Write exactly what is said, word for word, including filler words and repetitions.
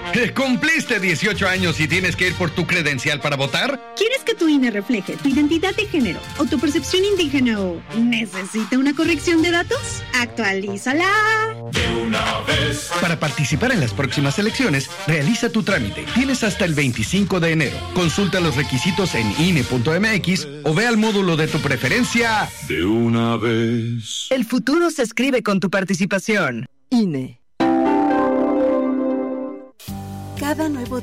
¿Que cumpliste dieciocho años y tienes que ir por tu credencial para votar? ¿Quieres que tu I N E refleje tu identidad de género o tu percepción indígena o necesita una corrección de datos? ¡Actualízala! De una vez. Para participar en las próximas elecciones, realiza tu trámite. Tienes hasta el veinticinco de enero. Consulta los requisitos en I N E punto M X o ve al módulo de tu preferencia. De una vez. El futuro se escribe con tu participación. I N E. Cada nuevo